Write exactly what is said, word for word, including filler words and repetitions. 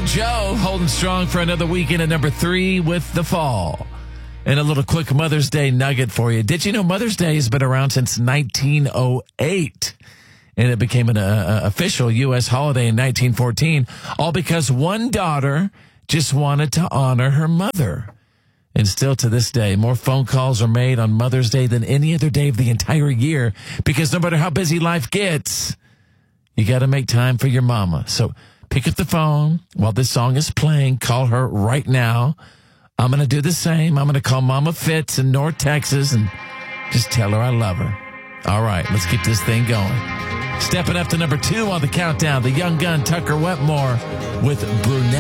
Joe holding strong for another weekend at number three with The Fall. And a little quick Mother's Day nugget for you. Did you know Mother's Day has been around since nineteen oh eight? And it became an uh, official U S holiday in nineteen fourteen, all because one daughter just wanted to honor her mother. And still to this day, more phone calls are made on Mother's Day than any other day of the entire year, because no matter how busy life gets, you got to make time for your mama. So pick up the phone while this song is playing. Call her right now. I'm going to do the same. I'm going to call Mama Fitz in North Texas and just tell her I love her. All right, let's keep this thing going. Stepping up to number two on the countdown, the young gun Tucker Wetmore with Brunette.